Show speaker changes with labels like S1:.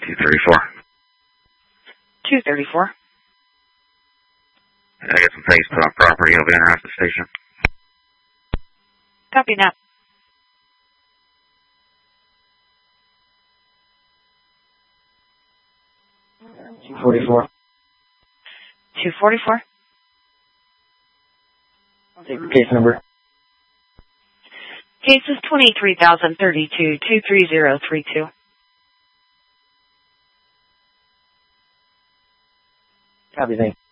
S1: 234.
S2: 234.
S1: I got some things put on property. I'll be in at the station.
S2: Copy that.
S3: $244.
S2: 244.
S3: I'll take the case number.
S2: Case is 23,032 23032.
S3: Copy, thanks.